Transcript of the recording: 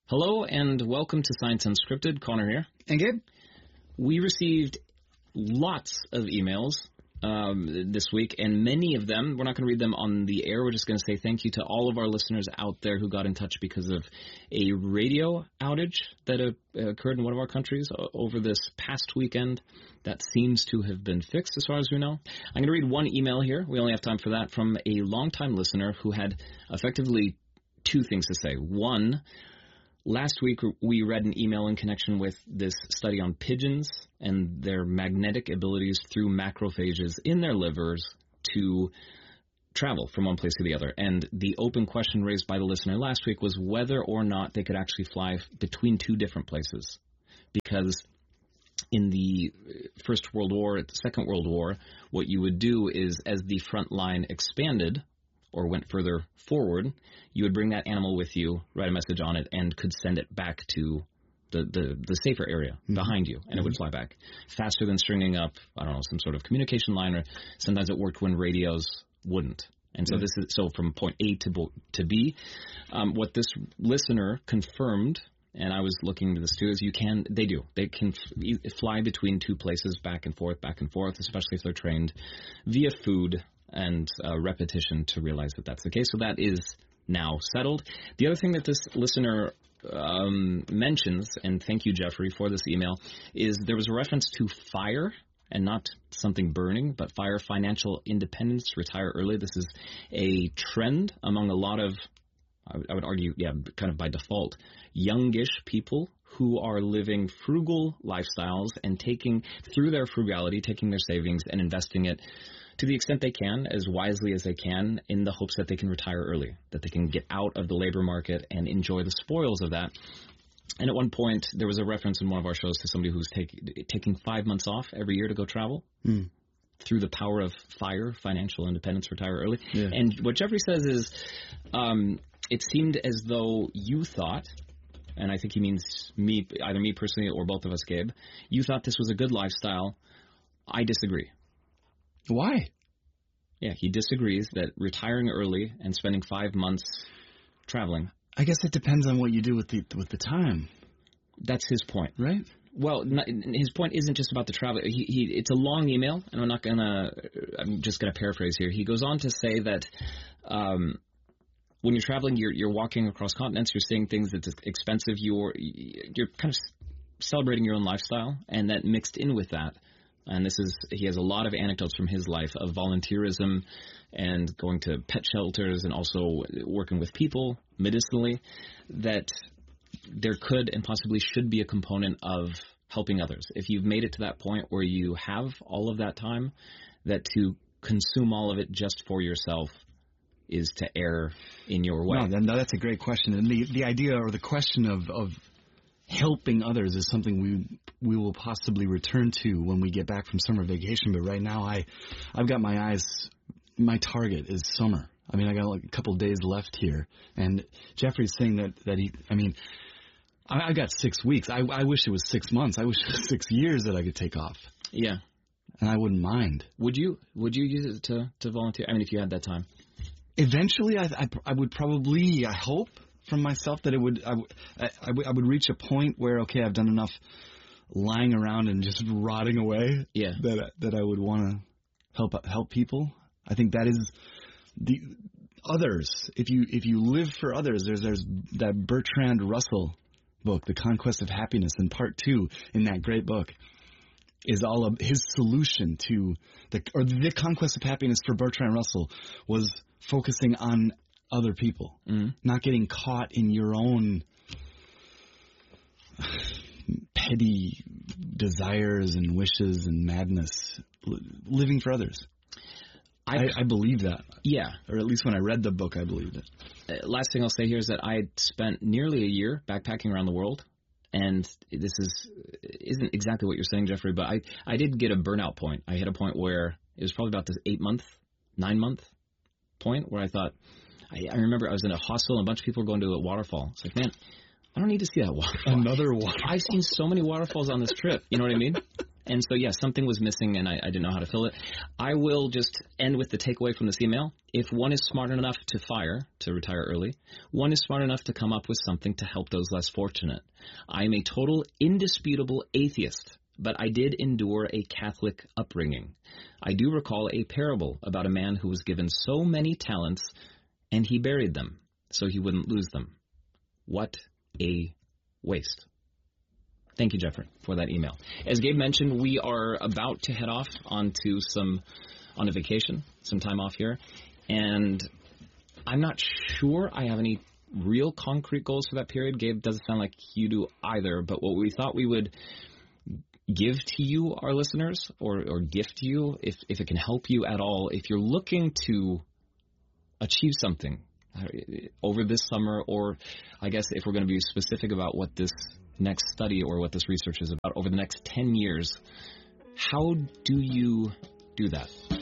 Hello and welcome to Science Unscripted. Connor here. And Gabe? We received lots of emails this week, and many of them, we're not going to read them on the air. We're just going to say thank you to all of our listeners out there who got in touch because of a radio outage that occurred in one of our countries over this past weekend. That seems to have been fixed as far as we know. I'm going to read one email here. We only have time for that, from a longtime listener who had effectively two things to say. One, last week, we read an email in connection with this study on pigeons and their magnetic abilities through macrophages in their livers to travel from one place to the other. And the open question raised by the listener last week was whether or not they could actually fly between two different places. Because in the First World War, the Second World War, what you would do is, as the front line expanded or went further forward, you would bring that animal with you, write a message on it, and could send it back to the safer area behind you, and it would fly back faster than stringing up, I don't know, some sort of communication line, or sometimes it worked when radios wouldn't. And so this is from point A to B. What this listener confirmed, and I was looking into this too, is they can fly between two places back and forth, especially if they're trained via food and repetition to realize that that's the case. So that is now settled. The other thing that this listener mentions, and thank you, Jeffrey, for this email, is there was a reference to FIRE, and not something burning, but FIRE, financial independence, retire early. This is a trend among a lot of, I would argue, kind of by default, youngish people who are living frugal lifestyles and taking their savings and investing it to the extent they can, as wisely as they can, in the hopes that they can retire early, that they can get out of the labor market and enjoy the spoils of that. And at one point, there was a reference in one of our shows to somebody who's taking 5 months off every year to go travel through the power of FIRE, financial independence, retire early. Yeah. And what Jeffrey says is, it seemed as though you thought, and I think he means me, either me personally or both of us, Gabe, you thought this was a good lifestyle. I disagree. Why? Yeah, he disagrees that retiring early and spending 5 months traveling. I guess it depends on what you do with the time. That's his point, right? Well, his point isn't just about the travel. It's a long email, and I'm just gonna paraphrase here. He goes on to say that when you're traveling, you're walking across continents, you're seeing things that's expensive. You're kind of celebrating your own lifestyle, and that mixed in with that. And he has a lot of anecdotes from his life of volunteerism and going to pet shelters and also working with people medicinally, that there could and possibly should be a component of helping others. If you've made it to that point where you have all of that time, that to consume all of it just for yourself is to err in your way. No, that's a great question. And the idea or the question of helping others is something we will possibly return to when we get back from summer vacation. But right now, I've got my target is summer. I mean, I got like a couple of days left here. And Jeffrey's saying that I got 6 weeks. I wish it was 6 months. I wish it was 6 years that I could take off. Yeah. And I wouldn't mind. Would you use it to volunteer? I mean, if you had that time. Eventually, I would probably, I hope, from myself that I would reach a point where, okay, I've done enough lying around and just rotting away. Yeah. That I would want to help people. I think that is the others. If you live for others, there's that Bertrand Russell book, The Conquest of Happiness, and part 2 in that great book is all of his solution to the conquest of happiness for Bertrand Russell was focusing on other people, not getting caught in your own petty desires and wishes and madness, living for others. I believe that. Yeah. Or at least when I read the book, I believed it. Last thing I'll say here is that I spent nearly a year backpacking around the world. And this isn't exactly what you're saying, Jeffrey, but I did get a burnout point. I hit a point where it was probably about this 9-month point where I thought, I remember I was in a hostel and a bunch of people were going to a waterfall. It's like, man, I don't need to see that waterfall. Another waterfall. I've seen so many waterfalls on this trip. You know what I mean? And so, yes, something was missing, and I didn't know how to fill it. I will just end with the takeaway from this email. If one is smart enough to retire early, one is smart enough to come up with something to help those less fortunate. I am a total, indisputable atheist, but I did endure a Catholic upbringing. I do recall a parable about a man who was given so many talents, and he buried them so he wouldn't lose them. What a waste. Thank you, Jeffrey, for that email. As Gabe mentioned, we are about to head off on a vacation, some time off here, and I'm not sure I have any real concrete goals for that period. Gabe, doesn't sound like you do either, but what we thought we would give to you, our listeners, or gift you, if it can help you at all, if you're looking to achieve something over this summer, or I guess if we're going to be specific about what this next study or what this research is about over the next 10 years, how do you do that?